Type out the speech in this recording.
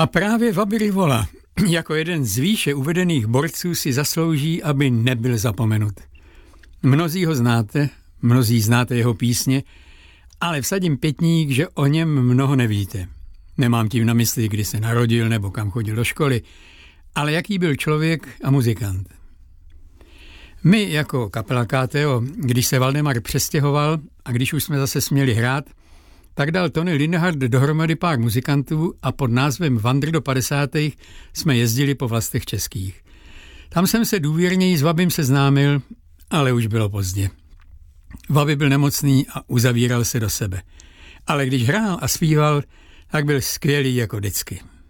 A právě Wabi Rivola jako jeden z výše uvedených borců si zaslouží, aby nebyl zapomenut. Mnozí ho znáte, mnozí znáte jeho písně, ale vsadím pětník, že o něm mnoho nevíte. Nemám tím na mysli, kdy se narodil nebo kam chodil do školy, ale jaký byl člověk a muzikant. My jako kapela KTO, když se Valdemar přestěhoval a když už jsme zase směli hrát, tak dal Tony Linhart dohromady pár muzikantů a pod názvem Vandry do 50. jsme jezdili po vlastech českých. Tam jsem se důvěrněji s Vabim seznámil, ale už bylo pozdě. Vabi byl nemocný a uzavíral se do sebe. Ale když hrál a zpíval, tak byl skvělý jako vždycky.